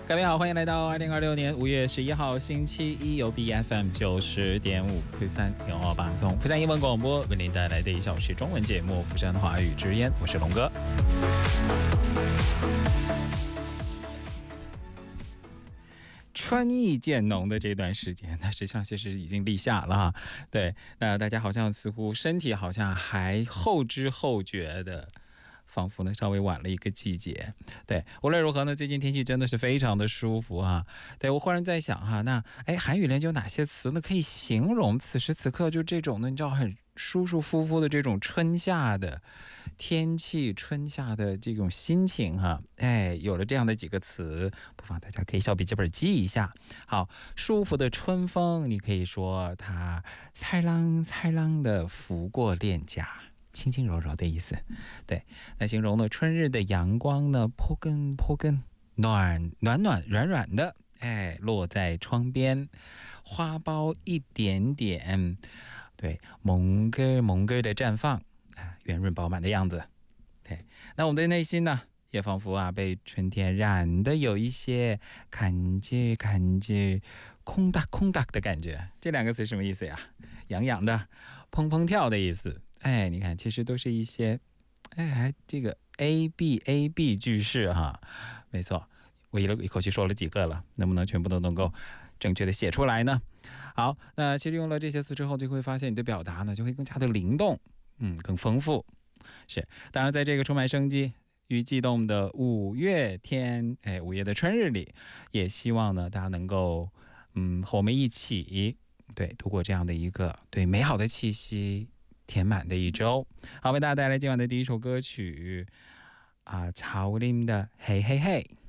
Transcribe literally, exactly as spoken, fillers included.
各位好，欢迎来到二零二六年五月十一号星期一，由 B F M 九十点五釜山永澳방송釜山英文广播为您带来的一小时中文节目《釜山华语之音》，我是龙哥。春意渐浓的这段时间，那实际上其实已经立夏了哈。对，那大家好像似乎身体好像还后知后觉的。仿佛呢稍微晚了一个季节。对，无论如何呢，最近天气真的是非常的舒服啊。对，我忽然在想哈，那哎韩语里有哪些词呢可以形容此时此刻就这种呢，你知道很舒舒服服的这种春夏的天气，春夏的这种心情哈。哎，有了这样的几个词，不妨大家可以小笔记本记一下。好，舒服的春风，你可以说它菜浪菜浪的拂过脸颊。轻轻柔柔的意思。对，那形容呢春日的阳光呢破根破根暖暖暖软软的，哎，落在窗边，花苞一点点，对，萌根萌根的绽放，圆润饱满的样子。对，那我们的内心呢也仿佛啊被春天染的有一些感觉感觉空大空大的感觉。这两个词什么意思呀？痒痒的，砰砰跳的意思。哎，你看，其实都是一些，哎，这个 A B A B 句式哈，没错，我一一口气说了几个了，能不能全部都能够正确的写出来呢？好，那其实用了这些词之后，就会发现你的表达呢就会更加的灵动，嗯，更丰富。是，当然在这个充满生机与悸动的五月天，哎，五月的春日里，也希望呢大家能够，嗯，和我们一起，对，度过这样的一个对美好的气息。填满的一周。好，为大家带来今晚的第一首歌曲啊，曹林的嘿嘿嘿。